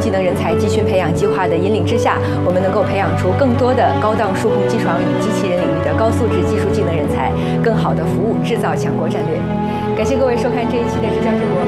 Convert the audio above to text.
技能人才集群培养计划的引领之下，我们能够培养出更多的高档数控机床与机器人领域的高素质技术技能人才，更好的服务制造强国战略。感谢各位收看这一期的直角直播。